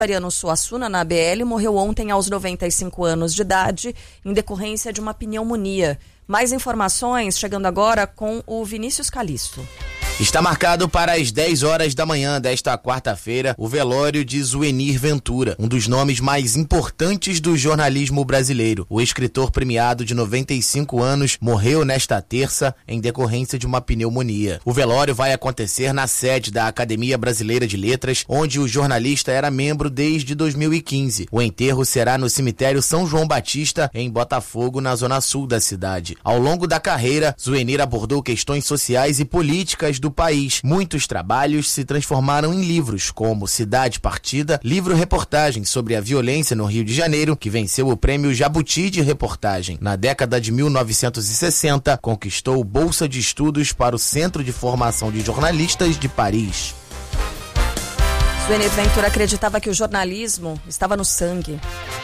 Mariano Suassuna, na ABL, morreu ontem aos 95 anos de idade, em decorrência de uma pneumonia. Mais informações chegando agora com o Vinícius Calisto. Está marcado para as 10 horas da manhã desta quarta-feira o velório de Zuenir Ventura, um dos nomes mais importantes do jornalismo brasileiro. O escritor premiado de 95 anos morreu nesta terça em decorrência de uma pneumonia. O velório vai acontecer na sede da Academia Brasileira de Letras, onde o jornalista era membro desde 2015. O enterro será no cemitério São João Batista, em Botafogo, na zona sul da cidade. Ao longo da carreira, Zuenir abordou questões sociais e políticas do país. Muitos trabalhos se transformaram em livros, como Cidade Partida, livro-reportagem sobre a violência no Rio de Janeiro, que venceu o prêmio Jabuti de reportagem. Na década de 1960, conquistou bolsa de estudos para o Centro de Formação de Jornalistas de Paris. Zuenir Ventura acreditava que o jornalismo estava no sangue.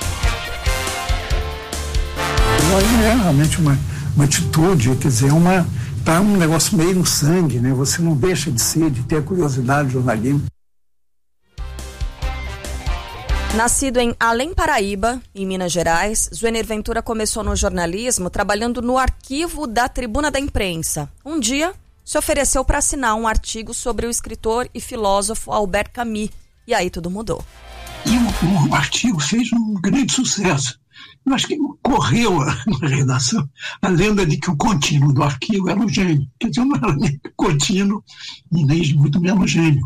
É realmente uma atitude, quer dizer, tá um negócio meio no sangue, né? Você não deixa de ter a curiosidade do jornalismo. Nascido em Além Paraíba, em Minas Gerais, Zuenir Ventura começou no jornalismo trabalhando no arquivo da Tribuna da Imprensa. Um dia, se ofereceu para assinar um artigo sobre o escritor e filósofo Albert Camus. E aí tudo mudou. E o artigo fez um grande sucesso. Eu acho que correu na redação a lenda de que o contínuo do arquivo era um gênio. Quer dizer, não era nem contínuo e nem muito menos gênio.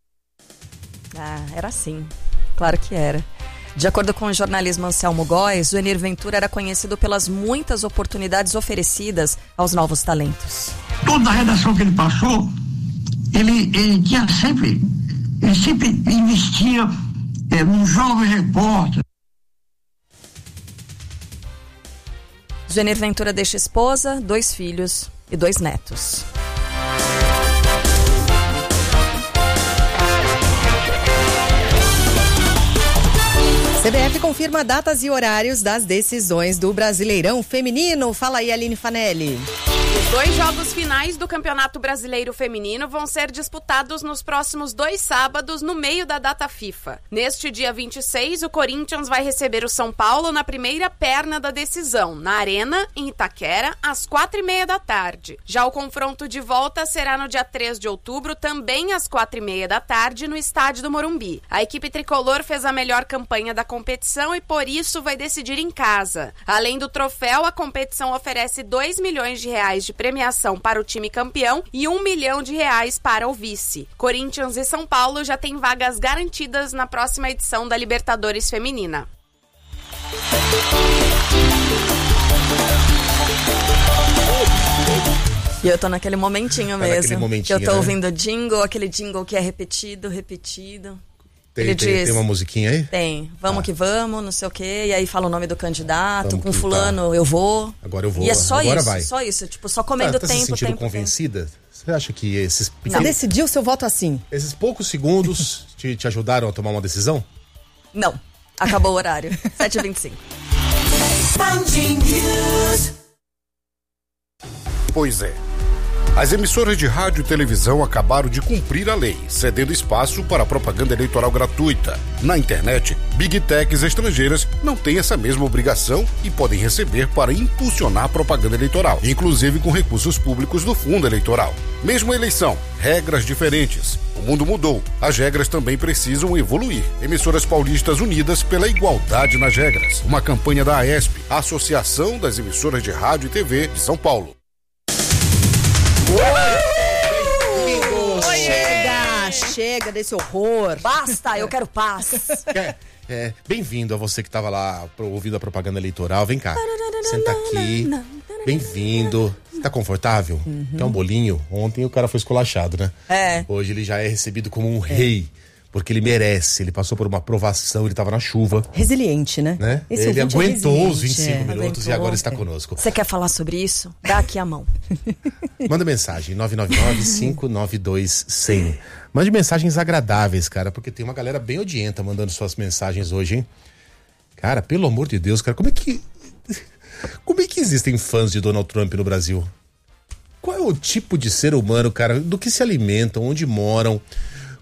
Era assim. Claro que era. De acordo com o jornalismo Anselmo Góes, Zuenir Ventura era conhecido pelas muitas oportunidades oferecidas aos novos talentos. Toda a redação que ele passou, ele sempre investia num jovem repórter. Zuenir Ventura deixa esposa, 2 filhos e 2 netos. CBF confirma datas e horários das decisões do Brasileirão Feminino. Fala aí, Aline Fanelli. Os 2 jogos finais do Campeonato Brasileiro Feminino vão ser disputados nos próximos 2 sábados, no meio da data FIFA. Neste dia 26, o Corinthians vai receber o São Paulo na primeira perna da decisão, na Arena, em Itaquera, às 4h30 da tarde. Já o confronto de volta será no dia 3 de outubro, também às 4h30 da tarde, no estádio do Morumbi. A equipe tricolor fez a melhor campanha da competição e, por isso, vai decidir em casa. Além do troféu, a competição oferece R$2 milhões de premiação para o time campeão e R$1 milhão para o vice. Corinthians e São Paulo já têm vagas garantidas na próxima edição da Libertadores Feminina. E eu tô naquele momentinho mesmo. Naquele momentinho, que eu tô né? ouvindo jingle, aquele jingle que é repetido. Tem uma musiquinha aí? Tem. Vamos que vamos, não sei o quê. E aí fala o nome do candidato, Vamos com que fulano, tá. eu vou. Agora eu vou. E é só agora isso, vai. só isso. Tipo, só comendo tá tempo, se sentindo tempo. convencida? Você acha que esses Você decidiu seu voto assim? esses poucos segundos te ajudaram a tomar uma decisão? Não. Acabou o horário. 7h25. Pois é. As emissoras de rádio e televisão acabaram de cumprir a lei, cedendo espaço para propaganda eleitoral gratuita. Na internet, Big Techs estrangeiras não têm essa mesma obrigação e podem receber para impulsionar propaganda eleitoral, inclusive com recursos públicos do fundo eleitoral. Mesma eleição, regras diferentes. O mundo mudou, as regras também precisam evoluir. Emissoras paulistas unidas pela igualdade nas regras. Uma campanha da AESP, Associação das Emissoras de Rádio e TV de São Paulo. Chega desse horror. Basta, eu quero paz. Bem-vindo a você que estava lá ouvindo a propaganda eleitoral. Vem cá, senta aqui. Bem-vindo. Você tá confortável? Quer um bolinho? Ontem o cara foi esculachado, né? Hoje ele já é recebido como um rei. Porque ele merece, ele passou por uma provação, ele tava na chuva. Resiliente, né? Ele aguentou os 25 minutos e agora está conosco. Você quer falar sobre isso? Dá aqui a mão. Manda mensagem, 999-592-100. Mande mensagens agradáveis, cara, porque tem uma galera bem odienta mandando suas mensagens hoje, hein? Cara, pelo amor de Deus, cara, como é que existem fãs de Donald Trump no Brasil? Qual é o tipo de ser humano, cara? Do que se alimentam? Onde moram?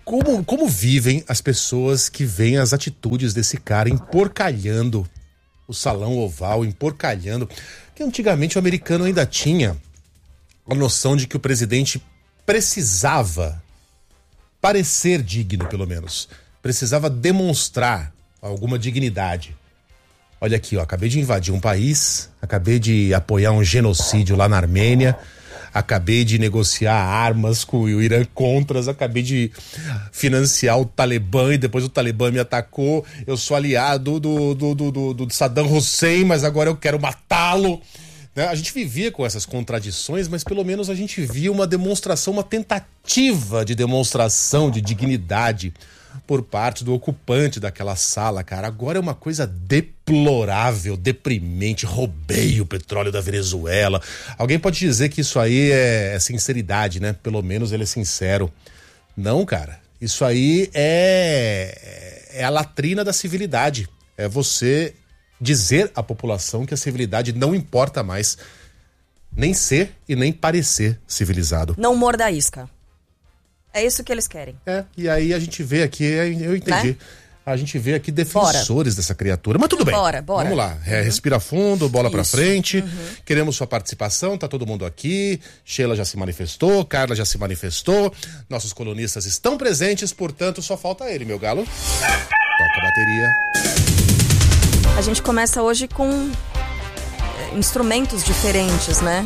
Como vivem as pessoas que veem as atitudes desse cara emporcalhando o Salão Oval, emporcalhando... Que antigamente o americano ainda tinha a noção de que o presidente precisava parecer digno, pelo menos. Precisava demonstrar alguma dignidade. Olha aqui, ó, acabei de invadir um país, acabei de apoiar um genocídio lá na Armênia, acabei de negociar armas com o Irã Contras, acabei de financiar o Talibã e depois o Talibã me atacou, eu sou aliado do Saddam Hussein, mas agora eu quero matá-lo. Né? A gente vivia com essas contradições, mas pelo menos a gente via uma demonstração, uma tentativa de demonstração de dignidade por parte do ocupante daquela sala, cara. Agora é uma coisa deplorável, deprimente. Roubei o petróleo da Venezuela. Alguém pode dizer que isso aí é sinceridade, né? Pelo menos ele é sincero. Não, cara. Isso aí é a latrina da civilidade. É você dizer à população que a civilidade não importa mais nem ser e nem parecer civilizado. Não morda a isca. É isso que eles querem. E aí a gente vê aqui, eu entendi. Né? A gente vê aqui defensores dessa criatura. Mas tudo bem. Bora. Vamos lá. Respira fundo, bola pra frente. Queremos sua participação, tá todo mundo aqui. Sheila já se manifestou, Carla já se manifestou. Nossos colunistas estão presentes, portanto, só falta ele, meu galo. Toca a bateria. A gente começa hoje com instrumentos diferentes, né?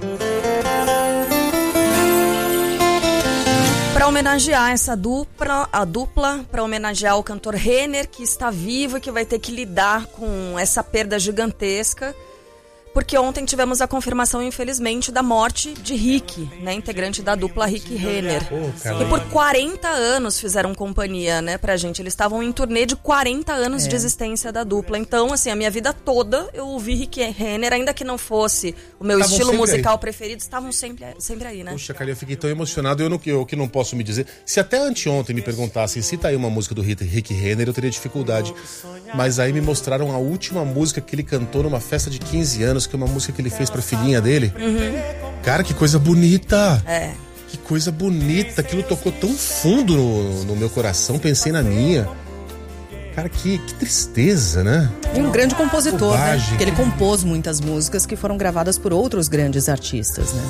Para homenagear essa dupla, para homenagear o cantor Renner, que está vivo e que vai ter que lidar com essa perda gigantesca, porque ontem tivemos a confirmação, infelizmente, da morte de Rick, né, integrante da dupla Rick Renner. E por 40 anos fizeram companhia, né, pra gente. Eles estavam em turnê de 40 anos de existência da dupla. Então, assim, a minha vida toda eu ouvi Rick Renner, ainda que não fosse o meu estilo musical preferido, estavam sempre aí, né? Puxa, cara, eu fiquei tão emocionado. Eu que não posso me dizer. Se até anteontem me perguntassem, cita aí uma música do Rick Renner, eu teria dificuldade. Mas aí me mostraram a última música que ele cantou numa festa de 15 anos, que é uma música que ele fez pra filhinha dele. Cara, que coisa bonita! Que coisa bonita! Aquilo tocou tão fundo no meu coração, pensei na minha. Cara, que tristeza, né? E um grande compositor, né? Porque ele compôs muitas músicas que foram gravadas por outros grandes artistas, né?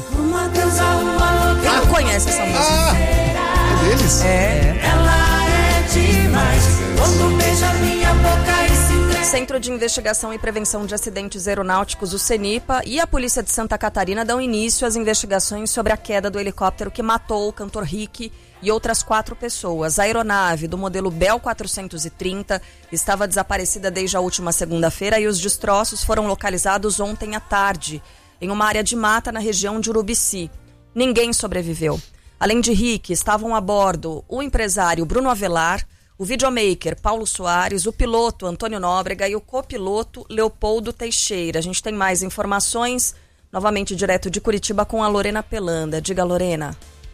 Quem não conhece essa música? É deles? Ela é demais. Quando beija minha boca e se... Centro de Investigação e Prevenção de Acidentes Aeronáuticos, o CENIPA, e a Polícia de Santa Catarina dão início às investigações sobre a queda do helicóptero que matou o cantor Rick e outras 4 pessoas. A aeronave do modelo Bell 430 estava desaparecida desde a última segunda-feira e os destroços foram localizados ontem à tarde, em uma área de mata na região de Urubici. Ninguém sobreviveu. Além de Rick, estavam a bordo o empresário Bruno Avelar, o videomaker Paulo Soares, o piloto Antônio Nóbrega e o copiloto Leopoldo Teixeira. A gente tem mais informações, novamente direto de Curitiba, com a Lorena Pelanda. Diga, Lorena.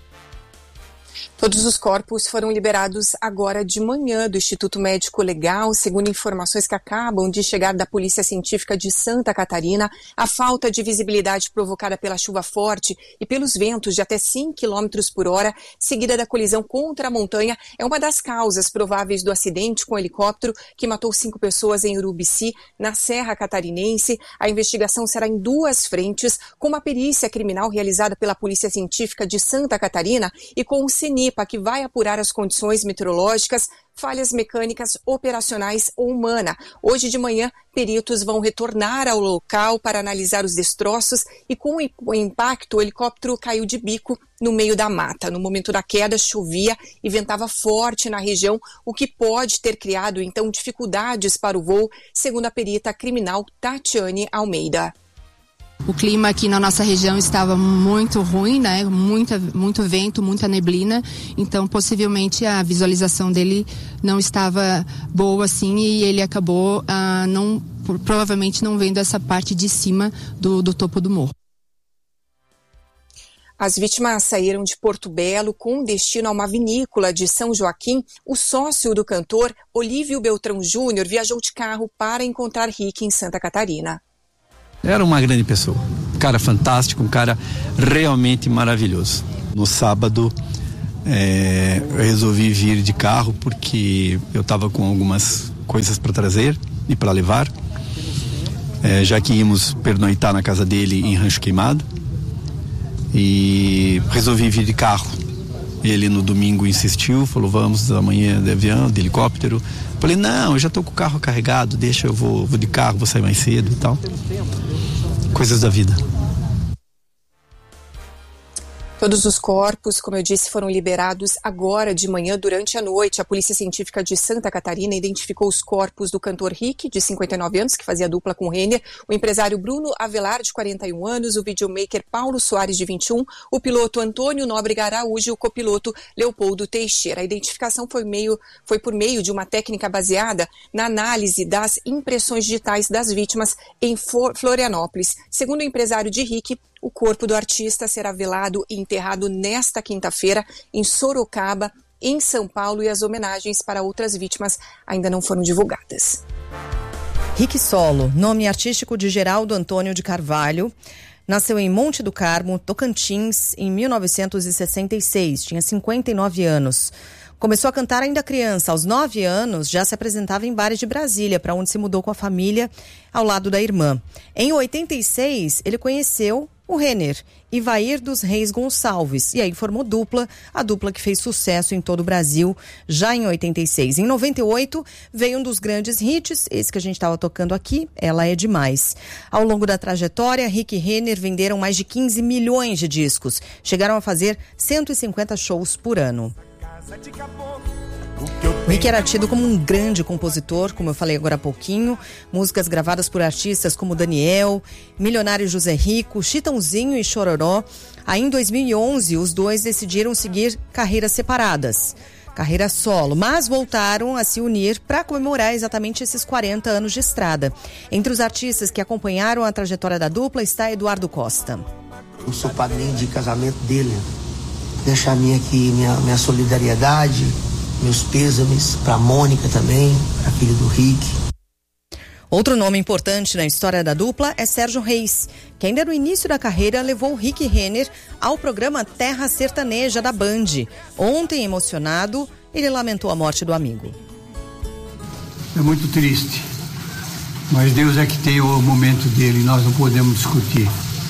Todos os corpos foram liberados agora de manhã do Instituto Médico Legal, segundo informações que acabam de chegar da Polícia Científica de Santa Catarina. A falta de visibilidade provocada pela chuva forte e pelos ventos de até 5 km por hora, seguida da colisão contra a montanha, é uma das causas prováveis do acidente com o helicóptero que matou 5 pessoas em Urubici, na Serra Catarinense. A investigação será em 2 frentes, com uma perícia criminal realizada pela Polícia Científica de Santa Catarina e com o CENIPA, que vai apurar as condições meteorológicas, falhas mecânicas, operacionais ou humana. Hoje de manhã, peritos vão retornar ao local para analisar os destroços e com o impacto, o helicóptero caiu de bico no meio da mata. No momento da queda, chovia e ventava forte na região, o que pode ter criado, então, dificuldades para o voo, segundo a perita criminal Tatiane Almeida. O clima aqui na nossa região estava muito ruim, né? Muito vento, muita neblina. Então, possivelmente, a visualização dele não estava boa assim e ele acabou provavelmente não vendo essa parte de cima do topo do morro. As vítimas saíram de Porto Belo com destino a uma vinícola de São Joaquim. O sócio do cantor, Olívio Beltrão Júnior, viajou de carro para encontrar Rick em Santa Catarina. Era uma grande pessoa, um cara fantástico, um cara realmente maravilhoso. No sábado Eu resolvi vir de carro porque eu estava com algumas coisas para trazer e para levar, já que íamos pernoitar na casa dele em Rancho Queimado, e resolvi vir de carro. Ele no domingo insistiu, falou: vamos amanhã de avião, de helicóptero. Falei: não, eu já estou com o carro carregado, deixa, eu vou de carro, vou sair mais cedo e tal. Coisas da vida. Todos os corpos, como eu disse, foram liberados agora de manhã durante a noite. A Polícia Científica de Santa Catarina identificou os corpos do cantor Rick, de 59 anos, que fazia dupla com Renner, o empresário Bruno Avelar, de 41 anos, o videomaker Paulo Soares, de 21, o piloto Antônio Nóbrega Araújo e o copiloto Leopoldo Teixeira. A identificação foi por meio de uma técnica baseada na análise das impressões digitais das vítimas em Florianópolis. Segundo o empresário de Rick, o corpo do artista será velado e enterrado nesta quinta-feira em Sorocaba, em São Paulo, e as homenagens para outras vítimas ainda não foram divulgadas. Rick Solo, nome artístico de Geraldo Antônio de Carvalho, nasceu em Monte do Carmo, Tocantins, em 1966, tinha 59 anos. Começou a cantar ainda criança. Aos 9 anos, já se apresentava em bares de Brasília, para onde se mudou com a família, ao lado da irmã. Em 86, ele conheceu o Renner, Ivair dos Reis Gonçalves, e aí formou a dupla que fez sucesso em todo o Brasil, já em 86. Em 98, veio um dos grandes hits, esse que a gente estava tocando aqui, Ela é Demais. Ao longo da trajetória, Rick e Renner venderam mais de 15 milhões de discos, chegaram a fazer 150 shows por ano. O Rick era tido como um grande compositor, como eu falei agora há pouquinho, músicas gravadas por artistas como Daniel, Milionário José Rico, Chitãozinho e Chororó. Aí em 2011, os dois decidiram seguir carreiras separadas, carreira solo, mas voltaram a se unir para comemorar exatamente esses 40 anos de estrada. Entre os artistas que acompanharam a trajetória da dupla está Eduardo Costa. Eu sou padrinho de casamento dele. Deixar minha solidariedade, meus pêsames para Mônica também, a filha do Rick. Outro nome importante na história da dupla é Sérgio Reis, que ainda no início da carreira levou Rick e Renner ao programa Terra Sertaneja da Band. Ontem, emocionado, ele lamentou a morte do amigo. É muito triste, mas Deus é que tem o momento dele, nós não podemos discutir.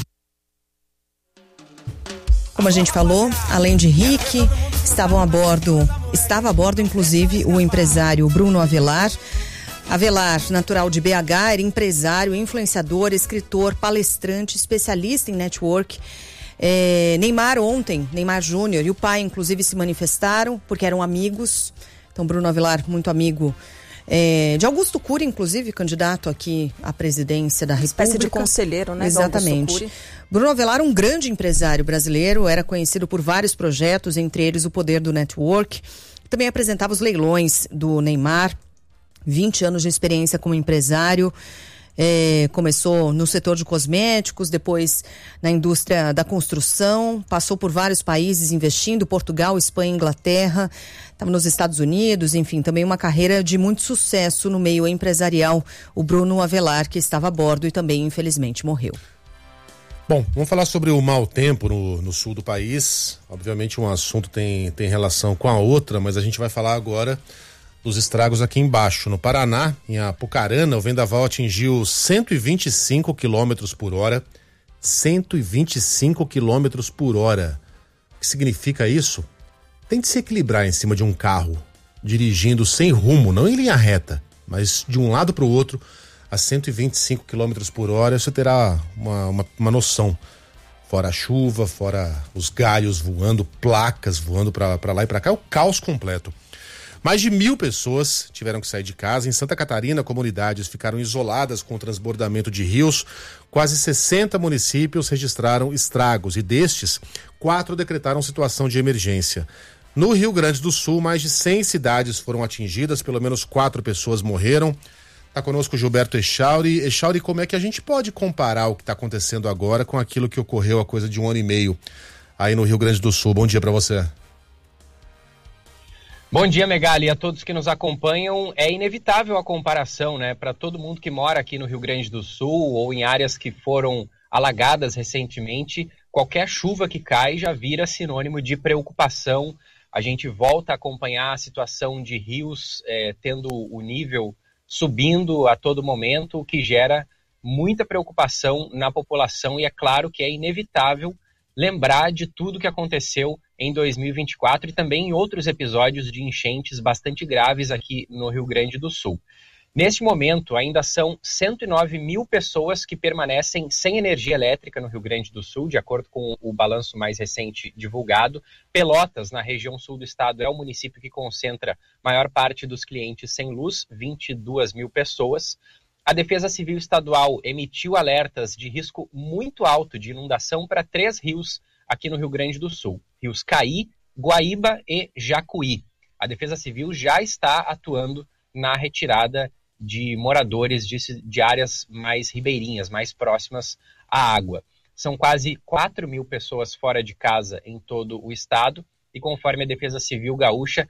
Como a gente falou, além de Rick, estava a bordo inclusive o empresário Bruno Avelar. Avelar, natural de BH, era empresário, influenciador, escritor, palestrante, especialista em network. Neymar Júnior e o pai inclusive se manifestaram porque eram amigos. Então Bruno Avelar, muito amigo de Augusto Cury, inclusive, candidato aqui à presidência da República. Espécie de conselheiro, né? Exatamente. Bruno Avelar, um grande empresário brasileiro, era conhecido por vários projetos, entre eles o Poder do Network. Também apresentava os leilões do Neymar. 20 anos de experiência como empresário. Começou no setor de cosméticos, depois na indústria da construção, passou por vários países investindo, Portugal, Espanha, Inglaterra, estava nos Estados Unidos, enfim, também uma carreira de muito sucesso no meio empresarial. O Bruno Avelar, que estava a bordo e também, infelizmente, morreu. Bom, vamos falar sobre o mau tempo no sul do país. Obviamente um assunto tem relação com a outra, mas a gente vai falar agora dos estragos aqui embaixo. No Paraná, em Apucarana, o vendaval atingiu 125 km por hora. 125 km por hora. O que significa isso? Tente se equilibrar em cima de um carro, dirigindo sem rumo, não em linha reta, mas de um lado para o outro, a 125 km por hora, você terá uma noção. Fora a chuva, fora os galhos voando, placas voando para lá e para cá, é o caos completo. Mais de 1.000 pessoas tiveram que sair de casa. Em Santa Catarina, comunidades ficaram isoladas com o transbordamento de rios. Quase 60 municípios registraram estragos e destes, 4 decretaram situação de emergência. No Rio Grande do Sul, mais de 100 cidades foram atingidas, pelo menos 4 pessoas morreram. Está conosco o Gilberto Echauri. Echauri, como é que a gente pode comparar o que está acontecendo agora com aquilo que ocorreu há coisa de 1 ano e meio aí no Rio Grande do Sul? Bom dia para você. Bom dia, Megali, a todos que nos acompanham. É inevitável a comparação, né? Para todo mundo que mora aqui no Rio Grande do Sul ou em áreas que foram alagadas recentemente, qualquer chuva que cai já vira sinônimo de preocupação A gente volta a acompanhar a situação de rios tendo o nível subindo a todo momento, o que gera muita preocupação na população, e é claro que é inevitável lembrar de tudo que aconteceu em 2024 e também em outros episódios de enchentes bastante graves aqui no Rio Grande do Sul. Neste momento, ainda são 109 mil pessoas que permanecem sem energia elétrica no Rio Grande do Sul, de acordo com o balanço mais recente divulgado. Pelotas, na região sul do estado, é o município que concentra maior parte dos clientes sem luz, 22 mil pessoas. A Defesa Civil Estadual emitiu alertas de risco muito alto de inundação para 3 rios aqui no Rio Grande do Sul: rios Caí, Guaíba e Jacuí. A Defesa Civil já está atuando na retirada de moradores de áreas mais ribeirinhas, mais próximas à água. São quase 4 mil pessoas fora de casa em todo o estado e, conforme a Defesa Civil Gaúcha,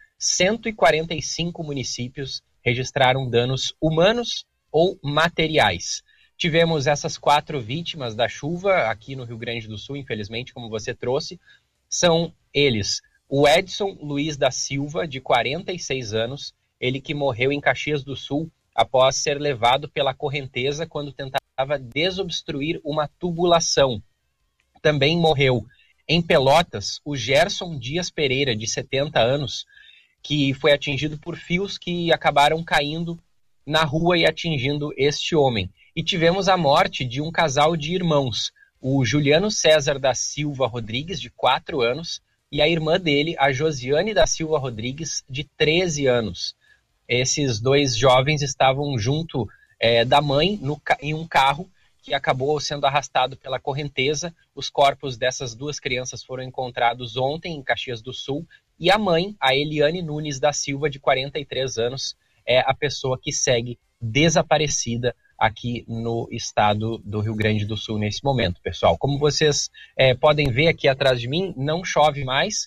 145 municípios registraram danos humanos ou materiais. Tivemos essas 4 vítimas da chuva aqui no Rio Grande do Sul, infelizmente, como você trouxe. São eles o Edson Luiz da Silva, de 46 anos, ele que morreu em Caxias do Sul após ser levado pela correnteza quando tentava desobstruir uma tubulação. Também morreu em Pelotas o Gerson Dias Pereira, de 70 anos, que foi atingido por fios que acabaram caindo na rua e atingindo este homem. E tivemos a morte de um casal de irmãos, o Juliano César da Silva Rodrigues, de 4 anos, e a irmã dele, a Josiane da Silva Rodrigues, de 13 anos. Esses 2 jovens estavam junto da mãe em um carro que acabou sendo arrastado pela correnteza. Os corpos dessas 2 crianças foram encontrados ontem em Caxias do Sul, e a mãe, a Eliane Nunes da Silva, de 43 anos, é a pessoa que segue desaparecida aqui no estado do Rio Grande do Sul nesse momento, pessoal. Como vocês podem ver aqui atrás de mim, não chove mais,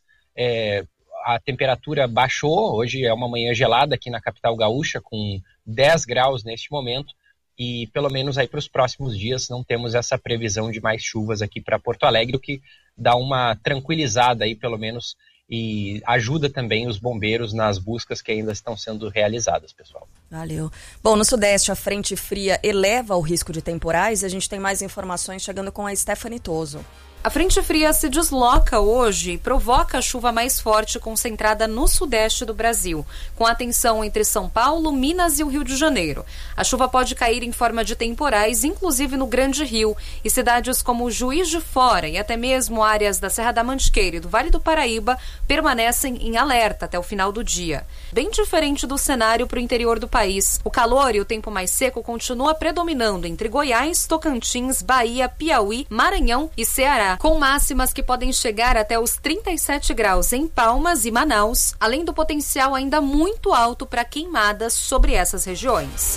a temperatura baixou, hoje é uma manhã gelada aqui na capital gaúcha, com 10 graus neste momento, e pelo menos aí para os próximos dias não temos essa previsão de mais chuvas aqui para Porto Alegre, o que dá uma tranquilizada aí pelo menos, e ajuda também os bombeiros nas buscas que ainda estão sendo realizadas, pessoal. Valeu. Bom, no Sudeste a frente fria eleva o risco de temporais e a gente tem mais informações chegando com a Stephanie Toso. A frente fria se desloca hoje e provoca a chuva mais forte concentrada no sudeste do Brasil, com atenção entre São Paulo, Minas e o Rio de Janeiro. A chuva pode cair em forma de temporais, inclusive no Grande Rio, e cidades como Juiz de Fora e até mesmo áreas da Serra da Mantiqueira e do Vale do Paraíba permanecem em alerta até o final do dia. Bem diferente do cenário para o interior do país. O calor e o tempo mais seco continua predominando entre Goiás, Tocantins, Bahia, Piauí, Maranhão e Ceará, com máximas que podem chegar até os 37 graus em Palmas e Manaus, além do potencial ainda muito alto para queimadas sobre essas regiões.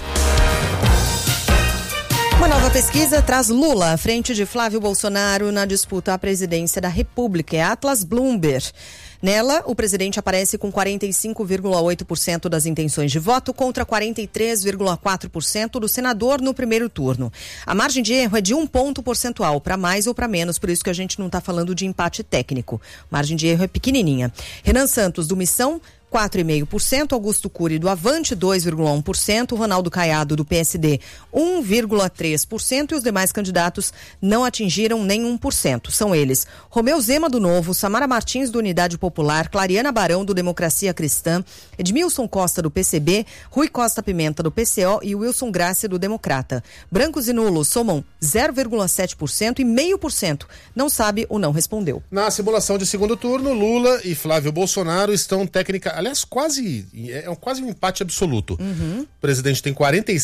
Uma nova pesquisa traz Lula à frente de Flávio Bolsonaro na disputa à presidência da República. É a Atlas Bloomberg. Nela, o presidente aparece com 45,8% das intenções de voto contra 43,4% do senador no primeiro turno. A margem de erro é de 1 ponto percentual, para mais ou para menos, por isso que a gente não está falando de empate técnico. Margem de erro é pequenininha. Renan Santos, do Missão, 4,5%, Augusto Cury do Avante 2,1%, Ronaldo Caiado do PSD 1,3% e os demais candidatos não atingiram nem 1%. São eles: Romeu Zema do Novo, Samara Martins do Unidade Popular, Clariana Barão do Democracia Cristã, Edmilson Costa do PCB, Rui Costa Pimenta do PCO e Wilson Grácia do Democrata. Brancos e nulos somam 0,7% e 0,5% não sabe ou não respondeu. Na simulação de segundo turno, Lula e Flávio Bolsonaro estão aliás, quase um empate absoluto. O presidente tem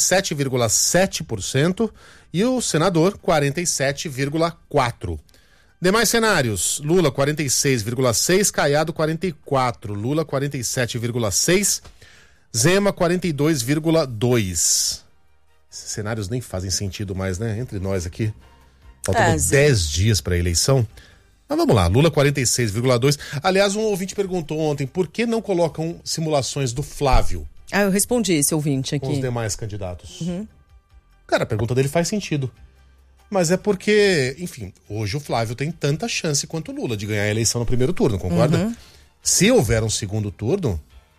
47,7% e o senador 47,4%. Demais cenários: Lula 46,6%, Caiado 44%, Lula 47,6%, Zema 42,2%. Esses cenários nem fazem sentido mais, né? Entre nós aqui. Faltam 10 dias para a eleição. Mas vamos lá, Lula 46,2%. Aliás, um ouvinte perguntou ontem por que não colocam simulações do Flávio. Eu respondi esse ouvinte aqui. Com os demais candidatos. Cara, a pergunta dele faz sentido. Mas é porque, enfim, hoje o Flávio tem tanta chance quanto o Lula de ganhar a eleição no primeiro turno, concorda? Se houver um segundo turno,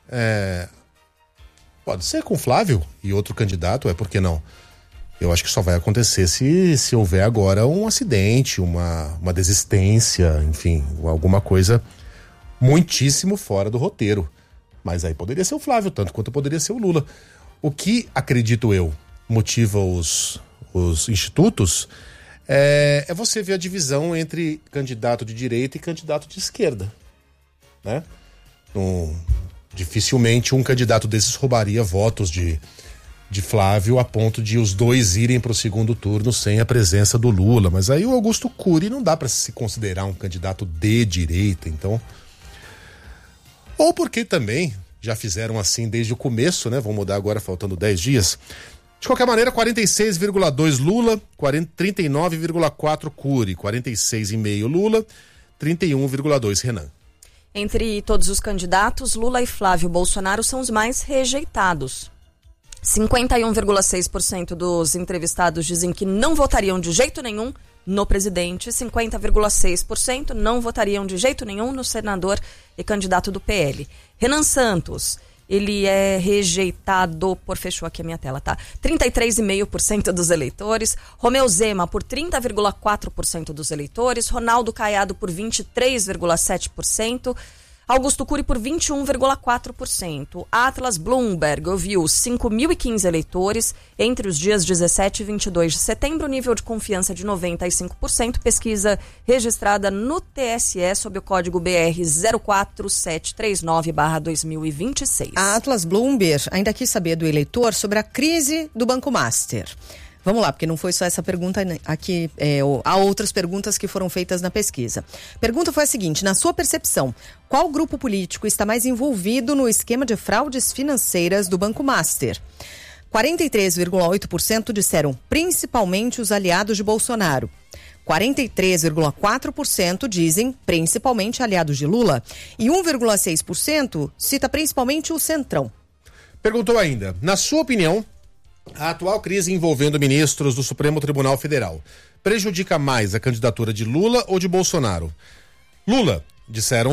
pode ser com Flávio e outro candidato, por que não? Eu acho que só vai acontecer se houver agora um acidente, uma desistência, enfim, alguma coisa muitíssimo fora do roteiro. Mas aí poderia ser o Flávio, tanto quanto poderia ser o Lula. O que, acredito eu, motiva os institutos é você ver a divisão entre candidato de direita e candidato de esquerda, né? Dificilmente um candidato desses roubaria votos de Flávio a ponto de os dois irem para o segundo turno sem a presença do Lula. Mas aí o Augusto Cury não dá para se considerar um candidato de direita, então... Ou porque também já fizeram assim desde o começo, né? Vão mudar agora faltando 10 dias. De qualquer maneira, 46,2 Lula, 39,4 Cury, 46,5 Lula, 31,2 Renan. Entre todos os candidatos, Lula e Flávio Bolsonaro são os mais rejeitados. 51,6% dos entrevistados dizem que não votariam de jeito nenhum no presidente, 50,6% não votariam de jeito nenhum no senador e candidato do PL. Renan Santos, ele é rejeitado por... Fechou aqui a minha tela, tá? 33,5% dos eleitores. Romeu Zema por 30,4% dos eleitores. Ronaldo Caiado por 23,7%. Augusto Cury por 21,4%. Atlas Bloomberg ouviu 5.015 eleitores entre os dias 17 e 22 de setembro, nível de confiança de 95%, pesquisa registrada no TSE sob o código BR 04739/2026. A Atlas Bloomberg ainda quis saber do eleitor sobre a crise do Banco Master. Vamos lá, porque não foi só essa pergunta aqui, há outras perguntas que foram feitas na pesquisa. A pergunta foi a seguinte: na sua percepção, qual grupo político está mais envolvido no esquema de fraudes financeiras do Banco Master? 43,8% disseram principalmente os aliados de Bolsonaro. 43,4% dizem principalmente aliados de Lula. E 1,6% cita principalmente o Centrão. Perguntou ainda, na sua opinião, a atual crise envolvendo ministros do Supremo Tribunal Federal prejudica mais a candidatura de Lula ou de Bolsonaro? Lula, disseram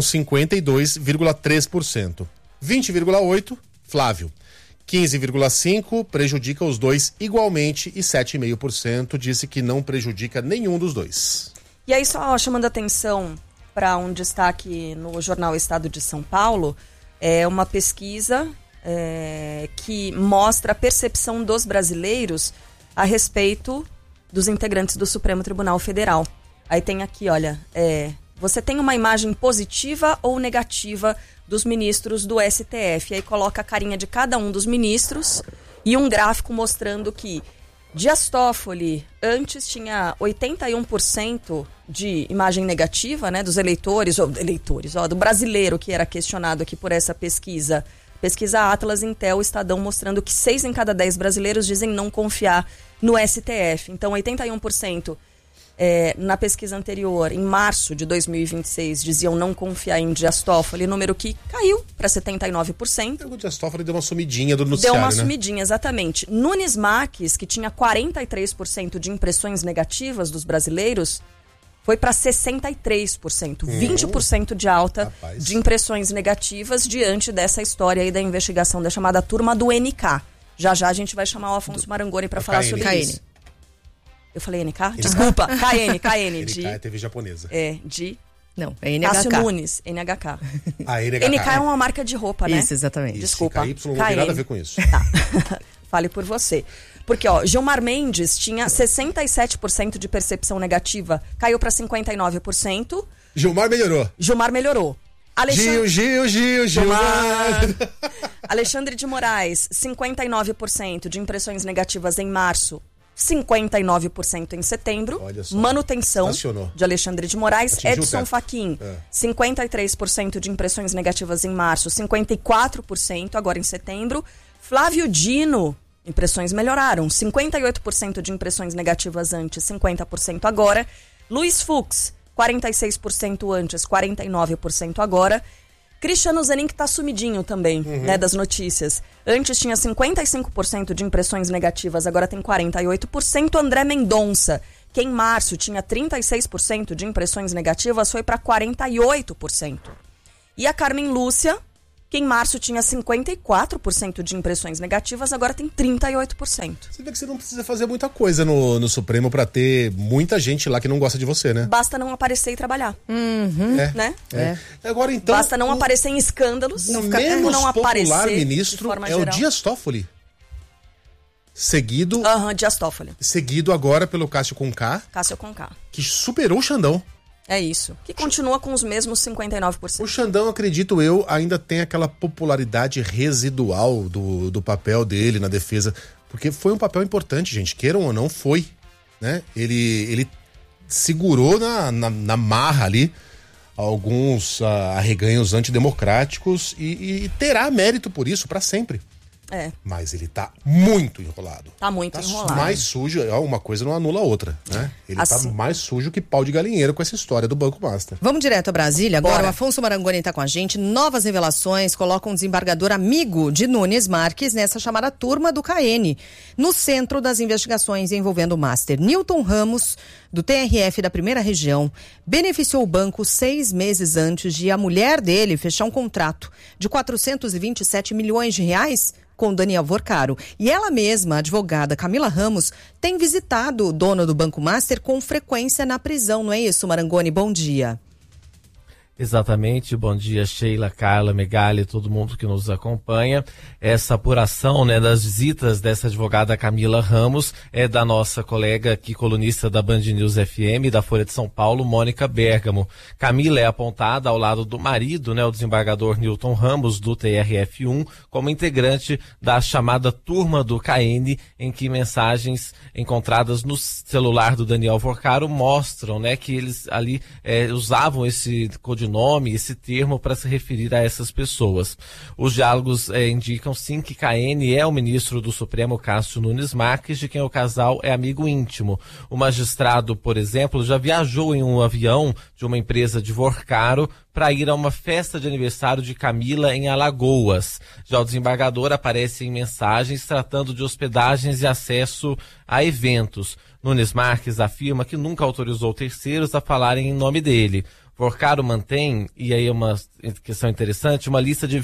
52,3%. 20,8%, Flávio. 15,5% prejudica os dois igualmente e 7,5% disse que não prejudica nenhum dos dois. E aí, só chamando atenção para um destaque no jornal Estado de São Paulo, é uma pesquisa... que mostra a percepção dos brasileiros a respeito dos integrantes do Supremo Tribunal Federal. Aí tem aqui, olha, você tem uma imagem positiva ou negativa dos ministros do STF? Aí coloca a carinha de cada um dos ministros e um gráfico mostrando que Dias Toffoli antes tinha 81% de imagem negativa, né, dos eleitores, do brasileiro que era questionado aqui por essa pesquisa. Pesquisa Atlas, Intel, Estadão, mostrando que 6 em cada 10 brasileiros dizem não confiar no STF. Então, 81% na pesquisa anterior, em março de 2026, diziam não confiar em Dias Toffoli, número que caiu para 79%. O Dias Toffoli deu uma sumidinha do noticiário, Deu uma sumidinha, exatamente. Nunes Marques, que tinha 43% de impressões negativas dos brasileiros, foi para 63%, 20% de alta de impressões negativas diante dessa história aí da investigação da chamada turma do NK. Já já a gente vai chamar o Afonso Marangoni para falar sobre isso. Eu falei NK? Desculpa, KN. NK é TV japonesa. Não, é NHK. Cássio Nunes, NHK. NHK. NK é uma marca de roupa, né? Isso, exatamente. Desculpa. KY não tem nada a ver com isso. Tá. Fale por você. Porque, Gilmar Mendes tinha 67% de percepção negativa, caiu para 59%. Gilmar melhorou. Gilmar. Alexandre de Moraes, 59% de impressões negativas em março, 59% em setembro. Manutenção de Alexandre de Moraes. Edson Fachin, 53% de impressões negativas em março, 54% agora em setembro. Flávio Dino, impressões melhoraram, 58% de impressões negativas antes, 50% agora. Luiz Fux, 46% antes, 49% agora. Cristiano Zanin, que tá sumidinho também, né, das notícias. Antes tinha 55% de impressões negativas, agora tem 48%. André Mendonça, que em março tinha 36% de impressões negativas, foi para 48%. E a Carmen Lúcia, que em março tinha 54% de impressões negativas, agora tem 38%. Você vê que você não precisa fazer muita coisa no Supremo pra ter muita gente lá que não gosta de você, né? Basta não aparecer e trabalhar. Né? Agora, então, basta não aparecer em escândalos. O menos não popular aparecer ministro é o Dias Toffoli. Seguido... Dias Toffoli. Seguido agora pelo Cássio Conká. Cássio Conká. Que superou o Xandão. É isso. Que continua com os mesmos 59%. O Xandão, acredito eu, ainda tem aquela popularidade residual do papel dele na defesa. Porque foi um papel importante, gente. Queiram ou não, foi. Né? Ele segurou na marra ali alguns arreganhos antidemocráticos e terá mérito por isso para sempre. Mas ele tá muito enrolado. Tá muito enrolado. Mais sujo, uma coisa não anula a outra, né? Ele assim, tá mais sujo que pau de galinheiro com essa história do Banco Master. Vamos direto a Brasília. Agora Bora. o Afonso Marangoni tá com a gente. Novas revelações colocam um desembargador amigo de Nunes Marques nessa chamada turma do CAEN, no centro das investigações envolvendo o Master. Newton Ramos, do TRF da Primeira Região, beneficiou o banco 6 meses antes de a mulher dele fechar um contrato de 427 milhões de reais com Daniel Vorcaro. E ela mesma, a advogada Camila Ramos, tem visitado o dono do Banco Master com frequência na prisão, não é isso, Marangoni? Bom dia. Exatamente, bom dia Sheila, Carla, Megali, todo mundo que nos acompanha. Essa apuração, né, das visitas dessa advogada Camila Ramos é da nossa colega aqui, colunista da Band News FM, da Folha de São Paulo, Mônica Bergamo. Camila é apontada ao lado do marido, né, o desembargador Newton Ramos, do TRF1, como integrante da chamada turma do CAEN, em que mensagens encontradas no celular do Daniel Vorcaro mostram, né, que eles ali usavam esse codinome, esse termo para se referir a essas pessoas. Os diálogos indicam sim que CAEN é o ministro do Supremo Cássio Nunes Marques, de quem o casal é amigo íntimo. O magistrado, por exemplo, já viajou em um avião de uma empresa de Vorcaro para ir a uma festa de aniversário de Camila em Alagoas. Já o desembargador aparece em mensagens tratando de hospedagens e acesso a eventos. Nunes Marques afirma que nunca autorizou terceiros a falarem em nome dele. Vorcaro mantém, e aí é uma questão interessante, uma lista de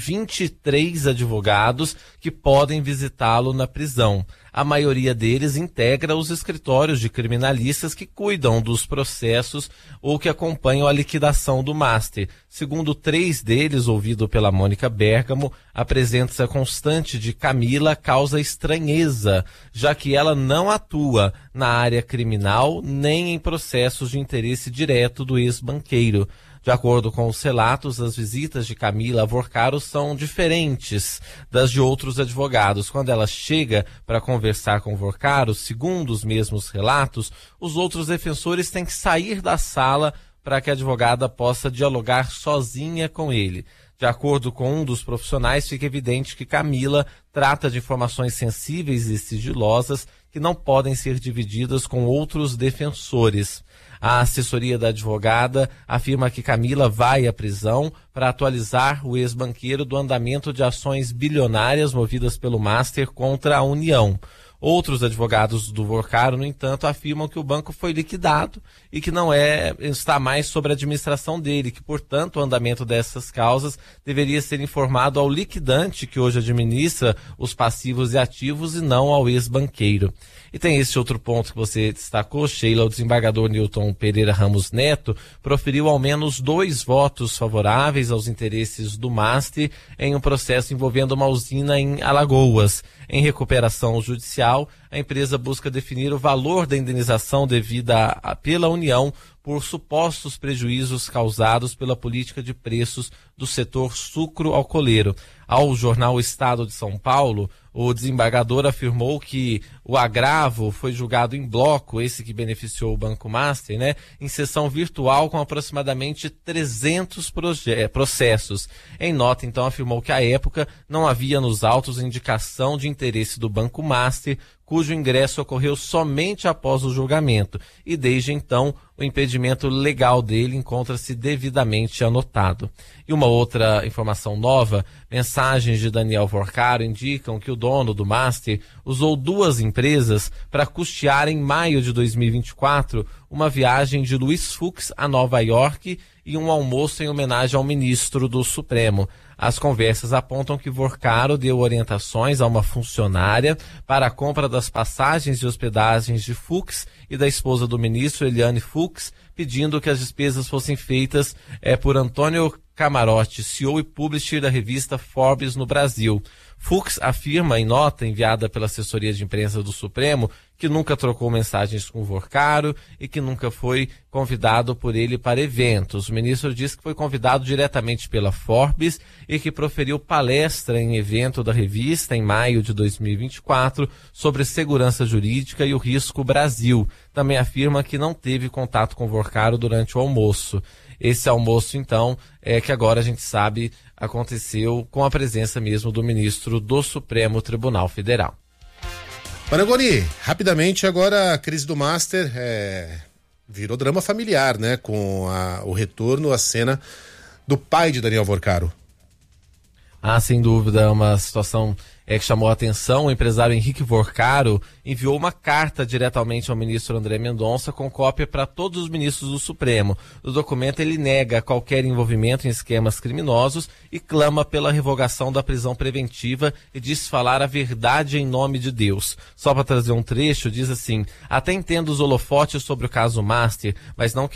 23 advogados que podem visitá-lo na prisão. A maioria deles integra os escritórios de criminalistas que cuidam dos processos ou que acompanham a liquidação do Master. Segundo 3 deles, ouvido pela Mônica Bergamo, a presença constante de Camila causa estranheza, já que ela não atua na área criminal nem em processos de interesse direto do ex-banqueiro. De acordo com os relatos, as visitas de Camila a Vorcaro são diferentes das de outros advogados. Quando ela chega para conversar com Vorcaro, segundo os mesmos relatos, os outros defensores têm que sair da sala para que a advogada possa dialogar sozinha com ele. De acordo com um dos profissionais, fica evidente que Camila trata de informações sensíveis e sigilosas que não podem ser divididas com outros defensores. A assessoria da advogada afirma que Camila vai à prisão para atualizar o ex-banqueiro do andamento de ações bilionárias movidas pelo Master contra a União. Outros advogados do Vorcaro, no entanto, afirmam que o banco foi liquidado e que não está mais sob a administração dele, que, portanto, o andamento dessas causas deveria ser informado ao liquidante que hoje administra os passivos e ativos e não ao ex-banqueiro. E tem esse outro ponto que você destacou, Sheila. O desembargador Newton Pereira Ramos Neto proferiu ao menos 2 votos favoráveis aos interesses do Master em um processo envolvendo uma usina em Alagoas. Em recuperação judicial, a empresa busca definir o valor da indenização devida pela União por supostos prejuízos causados pela política de preços do setor sucro-alcooleiro. Ao jornal Estado de São Paulo, o desembargador afirmou que o agravo foi julgado em bloco, esse que beneficiou o Banco Master, né, em sessão virtual com aproximadamente 300 processos. Em nota, então, afirmou que à época não havia nos autos indicação de interesse do Banco Master, cujo ingresso ocorreu somente após o julgamento, e desde então o impedimento legal dele encontra-se devidamente anotado. E uma outra informação nova, mensagens de Daniel Vorcaro indicam que o dono dono do Master, usou 2 empresas para custear em maio de 2024 uma viagem de Luiz Fux a Nova York e um almoço em homenagem ao ministro do Supremo. As conversas apontam que Vorcaro deu orientações a uma funcionária para a compra das passagens e hospedagens de Fux e da esposa do ministro, Eliane Fux, pedindo que as despesas fossem feitas por Antônio Camarote, CEO e publisher da revista Forbes no Brasil. Fux afirma em nota enviada pela assessoria de imprensa do Supremo que nunca trocou mensagens com Vorcaro e que nunca foi convidado por ele para eventos. O ministro diz que foi convidado diretamente pela Forbes e que proferiu palestra em evento da revista em maio de 2024 sobre segurança jurídica e o risco Brasil. Também afirma que não teve contato com Vorcaro durante o almoço. Esse almoço, então, que agora a gente sabe aconteceu com a presença mesmo do ministro do Supremo Tribunal Federal. Marangoni, rapidamente agora a crise do Master virou drama familiar, né? Com o retorno à cena do pai de Daniel Vorcaro. Sem dúvida, é uma situação que chamou a atenção. O empresário Henrique Vorcaro enviou uma carta diretamente ao ministro André Mendonça com cópia para todos os ministros do Supremo. No documento ele nega qualquer envolvimento em esquemas criminosos e clama pela revogação da prisão preventiva e diz falar a verdade em nome de Deus. Só para trazer um trecho, diz assim: até entendo os holofotes sobre o caso Master, mas não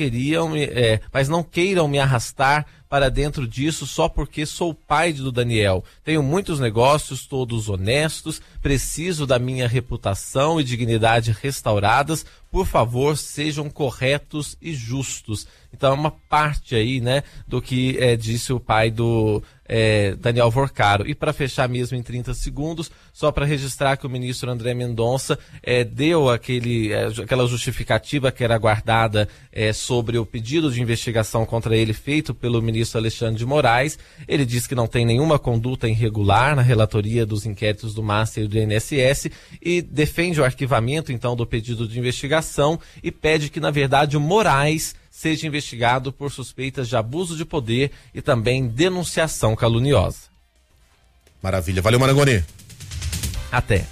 queiram me arrastar para dentro disso só porque sou pai do Daniel. Tenho muitos negócios, todos honestos, preciso da minha reputação e dignidade restauradas. Por favor, sejam corretos e justos. Então é uma parte aí, né, do que disse o pai do Daniel Vorcaro. E para fechar mesmo em 30 segundos, só para registrar que o ministro André Mendonça deu aquela justificativa que era guardada sobre o pedido de investigação contra ele feito pelo ministro Alexandre de Moraes. Ele diz que não tem nenhuma conduta irregular na relatoria dos inquéritos do Master e do INSS e defende o arquivamento então do pedido de investigação e pede que, na verdade, o Moraes seja investigado por suspeitas de abuso de poder e também denunciação caluniosa. Maravilha. Valeu, Marangoni. Até.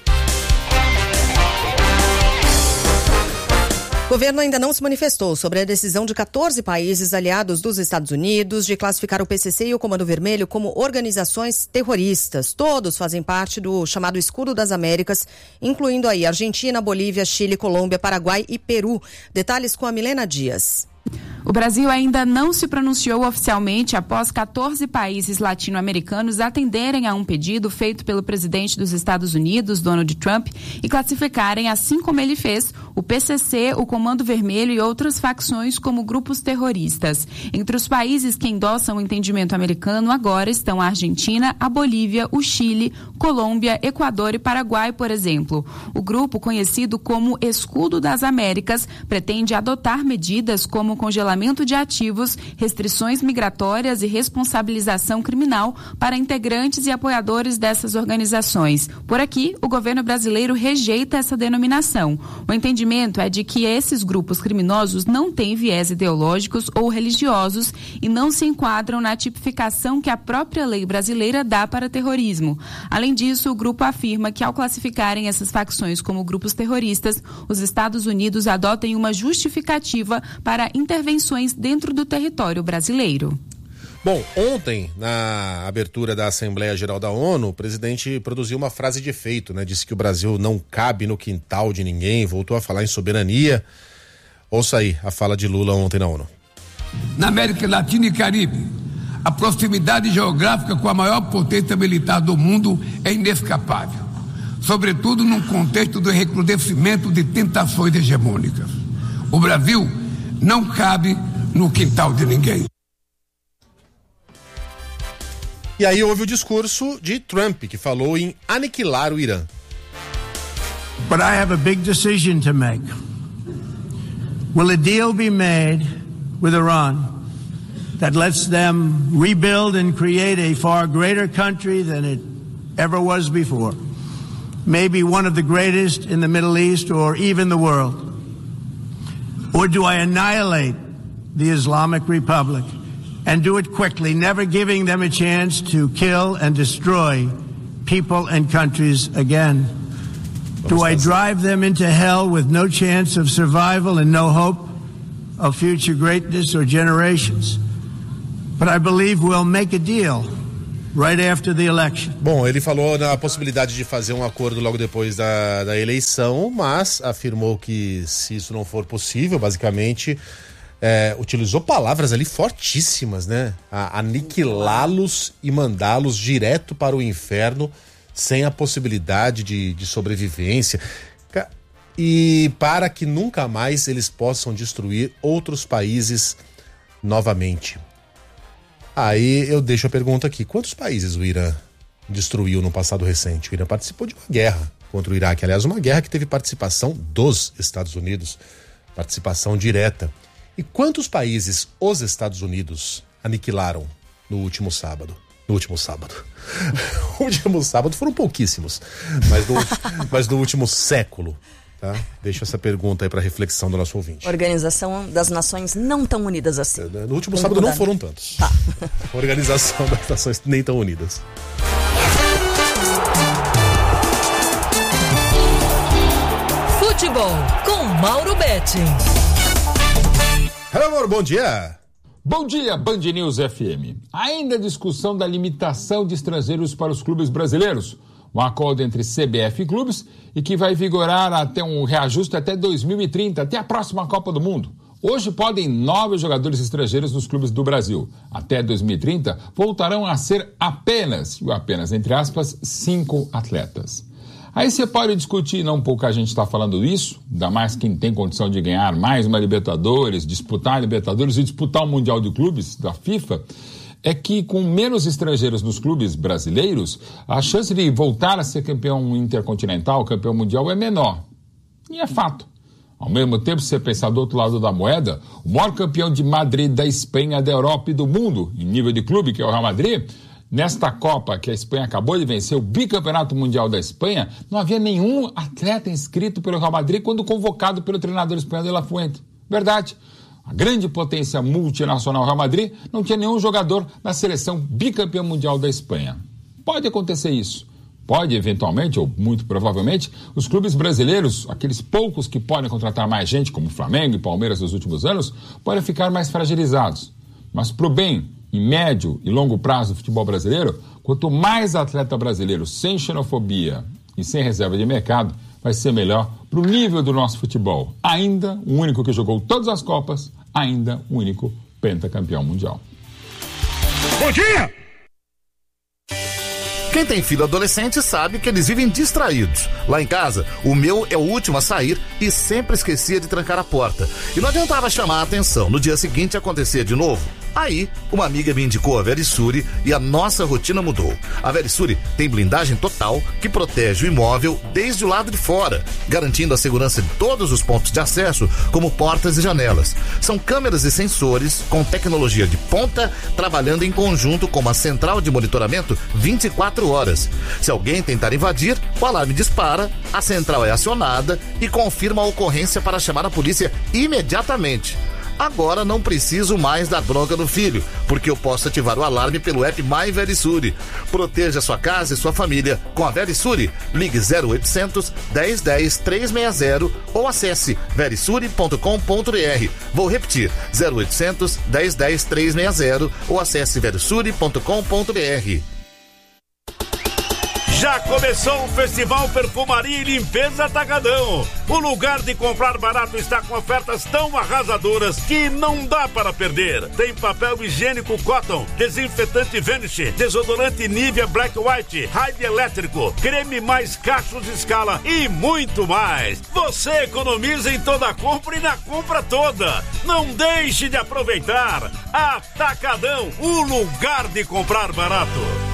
O governo ainda não se manifestou sobre a decisão de 14 países aliados dos Estados Unidos de classificar o PCC e o Comando Vermelho como organizações terroristas. Todos fazem parte do chamado Escudo das Américas, incluindo aí Argentina, Bolívia, Chile, Colômbia, Paraguai e Peru. Detalhes com a Milena Dias. O Brasil ainda não se pronunciou oficialmente após 14 países latino-americanos atenderem a um pedido feito pelo presidente dos Estados Unidos, Donald Trump, e classificarem, assim como ele fez, o PCC, o Comando Vermelho e outras facções como grupos terroristas. Entre os países que endossam o entendimento americano agora estão a Argentina, a Bolívia, o Chile, Colômbia, Equador e Paraguai, por exemplo. O grupo, conhecido como Escudo das Américas, pretende adotar medidas como congelamento de ativos, restrições migratórias e responsabilização criminal para integrantes e apoiadores dessas organizações. Por aqui, o governo brasileiro rejeita essa denominação. O entendimento é de que esses grupos criminosos não têm viés ideológicos ou religiosos e não se enquadram na tipificação que a própria lei brasileira dá para terrorismo. Além disso, o grupo afirma que, ao classificarem essas facções como grupos terroristas, os Estados Unidos adotem uma justificativa para intervenções dentro do território brasileiro. Bom, ontem, na abertura da Assembleia Geral da ONU, o presidente produziu uma frase de efeito, né? Disse que o Brasil não cabe no quintal de ninguém, voltou a falar em soberania. Ouça aí a fala de Lula ontem na ONU. Na América Latina e Caribe, a proximidade geográfica com a maior potência militar do mundo é inescapável, sobretudo num contexto do recrudescimento de tentações hegemônicas. O Brasil não cabe no quintal de ninguém. E aí houve o discurso de Trump, que falou em aniquilar o Irã. But I have a big decision to make. Will a deal be made with Iran that lets them rebuild and create a far greater country than it ever was before? Maybe one of the greatest in the Middle East or even the world. Or do I annihilate the Islamic Republic and do it quickly, never giving them a chance to kill and destroy people and countries again? Do I drive them into hell with no chance of survival and no hope of future greatness or generations? But I believe we'll make a deal right after the election. Bom, ele falou na possibilidade de fazer um acordo logo depois da eleição, mas afirmou que se isso não for possível, basicamente utilizou palavras ali fortíssimas, né? Aniquilá-los e mandá-los direto para o inferno sem a possibilidade de sobrevivência. E para que nunca mais eles possam destruir outros países novamente. Aí eu deixo a pergunta aqui: quantos países o Irã destruiu no passado recente? O Irã participou de uma guerra contra o Iraque, aliás, uma guerra que teve participação dos Estados Unidos, participação direta. E quantos países os Estados Unidos aniquilaram no último sábado? No último sábado. O último sábado foram pouquíssimos, mas no último século. Tá? Deixa essa pergunta aí para reflexão do nosso ouvinte. Organização das Nações não tão unidas assim. No último sábado não foram tantos. Tá. Organização das Nações nem tão unidas. Futebol com Mauro Betti. Hello, Mauro, bom dia. Bom dia, Band News FM. Ainda a discussão da limitação de estrangeiros para os clubes brasileiros. Um acordo entre CBF e clubes e que vai vigorar até um reajuste até 2030, até a próxima Copa do Mundo. Hoje podem 9 jogadores estrangeiros nos clubes do Brasil. Até 2030 voltarão a ser apenas entre aspas, 5 atletas. Aí você pode discutir, não pouca gente está falando isso, ainda mais quem tem condição de ganhar mais uma Libertadores, disputar a Libertadores e disputar o Mundial de Clubes da FIFA, é que com menos estrangeiros nos clubes brasileiros, a chance de voltar a ser campeão intercontinental, campeão mundial, é menor. E é fato. Ao mesmo tempo, se você pensar do outro lado da moeda, o maior campeão de Madrid, da Espanha, da Europa e do mundo, em nível de clube, que é o Real Madrid, nesta Copa que a Espanha acabou de vencer, o bicampeonato mundial da Espanha, não havia nenhum atleta inscrito pelo Real Madrid quando convocado pelo treinador espanhol de La Fuente. Verdade. A grande potência multinacional Real Madrid não tinha nenhum jogador na seleção bicampeã mundial da Espanha. Pode acontecer isso. Pode, eventualmente, ou muito provavelmente, os clubes brasileiros, aqueles poucos que podem contratar mais gente, como Flamengo e Palmeiras nos últimos anos, podem ficar mais fragilizados. Mas para o bem, em médio e longo prazo do futebol brasileiro, quanto mais atleta brasileiro sem xenofobia e sem reserva de mercado, vai ser melhor para o nível do nosso futebol. Ainda o único que jogou todas as Copas, ainda o único pentacampeão mundial. Bom dia! Quem tem filho adolescente sabe que eles vivem distraídos. Lá em casa, o meu é o último a sair e sempre esquecia de trancar a porta. E não adiantava chamar a atenção. No dia seguinte acontecia de novo. Aí, uma amiga me indicou a Verisure e a nossa rotina mudou. A Verisure tem blindagem total que protege o imóvel desde o lado de fora, garantindo a segurança de todos os pontos de acesso, como portas e janelas. São câmeras e sensores com tecnologia de ponta, trabalhando em conjunto com uma central de monitoramento 24 horas. Se alguém tentar invadir, o alarme dispara, a central é acionada e confirma a ocorrência para chamar a polícia imediatamente. Agora não preciso mais dar bronca no filho, porque eu posso ativar o alarme pelo app My Verisure. Proteja sua casa e sua família com a Verisure. Ligue 0800 1010 360 ou acesse verisure.com.br. Vou repetir, 0800 1010 360 ou acesse verisure.com.br. Já começou o Festival Perfumaria e Limpeza Atacadão. O lugar de comprar barato está com ofertas tão arrasadoras que não dá para perder. Tem papel higiênico Cotton, desinfetante Vanish, desodorante Nivea Black White, Raid elétrico, creme mais cachos de escala e muito mais. Você economiza em toda a compra e na compra toda. Não deixe de aproveitar. Atacadão, o lugar de comprar barato.